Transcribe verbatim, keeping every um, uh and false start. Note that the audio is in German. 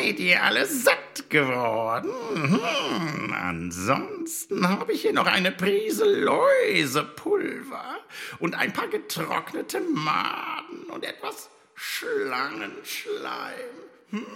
Seid ihr alle satt geworden? Hm, ansonsten habe ich hier noch eine Prise Läusepulver und ein paar getrocknete Maden und etwas Schlangenschleim. Hm?